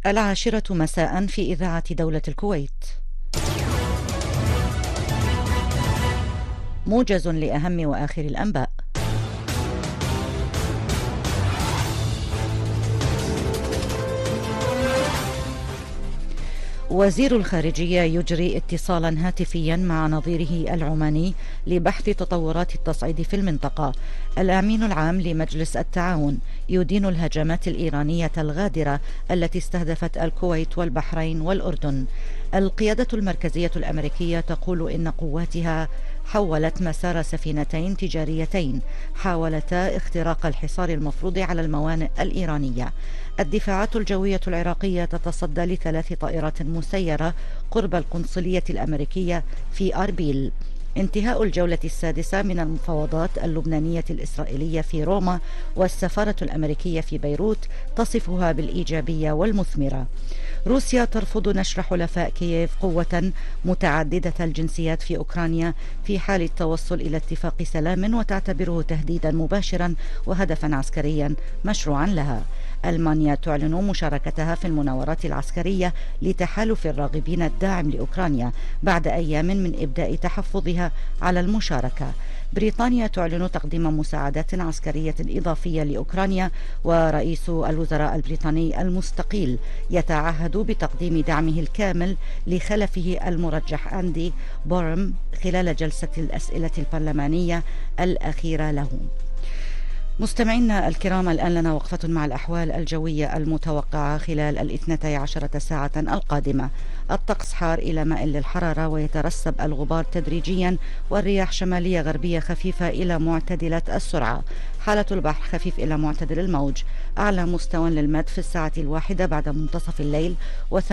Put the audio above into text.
10 مساء في إذاعة دولة الكويت. موجز لأهم وآخر الأنباء. وزير الخارجية يجري اتصالا هاتفيا مع نظيره العماني لبحث تطورات التصعيد في المنطقة. الأمين العام لمجلس التعاون يدين الهجمات الإيرانية الغادرة التي استهدفت الكويت والبحرين والأردن. القيادة المركزية الأمريكية تقول إن قواتها حولت مسار سفينتين تجاريتين حاولتا اختراق الحصار المفروض على الموانئ الإيرانية. الدفاعات الجوية العراقية تتصدى ل3 طائرات مسيرة قرب القنصلية الأمريكية في أربيل. انتهاء الجولة السادسة من المفاوضات اللبنانية الإسرائيلية في روما، والسفارة الأمريكية في بيروت تصفها بالإيجابية والمثمرة. روسيا ترفض نشر حلفاء كييف قوة متعددة الجنسيات في أوكرانيا في حال التوصل إلى اتفاق سلام، وتعتبره تهديدا مباشرا وهدفا عسكريا مشروعا لها. ألمانيا تعلن مشاركتها في المناورات العسكرية لتحالف الراغبين الداعم لأوكرانيا بعد أيام من إبداء تحفظها على المشاركة. بريطانيا تعلن تقديم مساعدات عسكرية إضافية لأوكرانيا، ورئيس الوزراء البريطاني المستقيل يتعهد بتقديم دعمه الكامل لخلفه المرجح أندي بورم خلال جلسة الأسئلة البرلمانية الأخيرة له. مستمعينا الكرام، الآن لنا وقفة مع الأحوال الجوية المتوقعة خلال 12 ساعة القادمة. الطقس حار إلى مائل للحرارة، ويترسب الغبار تدريجيا، والرياح شمالية غربية خفيفة إلى معتدلة السرعة. حالة البحر خفيف إلى معتدل الموج. أعلى مستوى للمد في الساعة 1 بعد منتصف الليل،